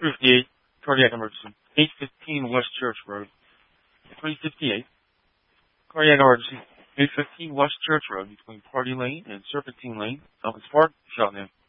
358, cardiac emergency. 815 West Church Road. 358, cardiac emergency. 815 West Church Road between Party Lane and Serpentine Lane, Elvis Park, shot now.